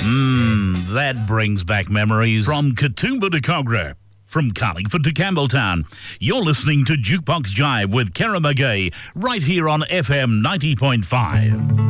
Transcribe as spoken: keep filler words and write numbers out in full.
Mmm, that brings back memories. From Katoomba to Kogarah, from Carlingford to Campbelltown, you're listening to Jukebox Jive with Kara McGee, right here on F M ninety point five.